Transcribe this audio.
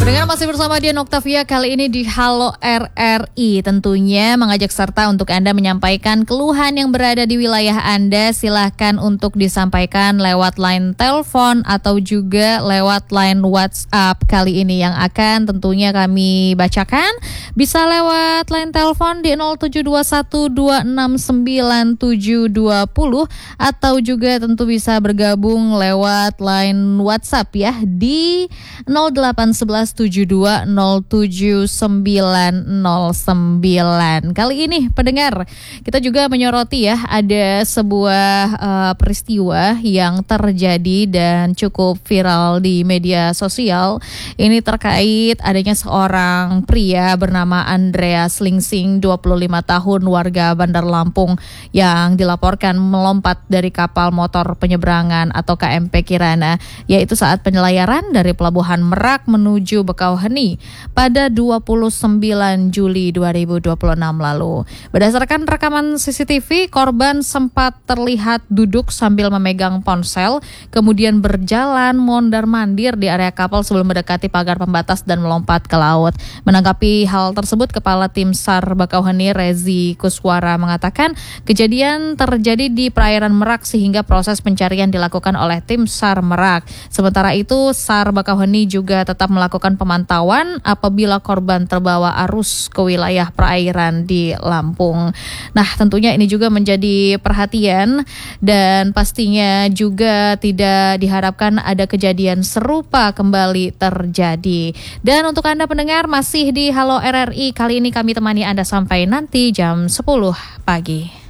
Pendengar masih bersama Dian Oktavia kali ini di Halo RRI. Tentunya mengajak serta untuk Anda menyampaikan keluhan yang berada di wilayah Anda. Silahkan untuk disampaikan lewat line telepon atau juga lewat line WhatsApp kali ini yang akan tentunya kami bacakan. Bisa lewat line telepon di 0721269720 atau juga tentu bisa bergabung lewat line WhatsApp ya di 0811720799. Kali ini pendengar, kita juga menyoroti ya ada sebuah peristiwa yang terjadi dan cukup viral di media sosial. Ini terkait adanya seorang pria bernama Andreas Lingsing, 25 tahun, warga Bandar Lampung, yang dilaporkan melompat dari kapal motor penyeberangan atau KMP Kirana, yaitu saat penyelayaran dari Pelabuhan Merak menuju Bakauheni pada 29 Juli 2026 lalu. Berdasarkan rekaman CCTV, korban sempat terlihat duduk sambil memegang ponsel, kemudian berjalan mondar-mandir di area kapal sebelum mendekati pagar pembatas dan melompat ke laut. Menanggapi hal tersebut, Kepala Tim SAR Bakauheni Rezi Kuswara mengatakan kejadian terjadi di perairan Merak sehingga proses pencarian dilakukan oleh Tim SAR Merak. Sementara itu, SAR Bakauheni juga tetap melakukan pemantauan apabila korban terbawa arus ke wilayah perairan di Lampung. Nah, tentunya ini juga menjadi perhatian dan pastinya juga tidak diharapkan ada kejadian serupa kembali terjadi. Dan untuk Anda pendengar masih di Halo RRI, kali ini kami temani Anda sampai nanti jam 10 pagi.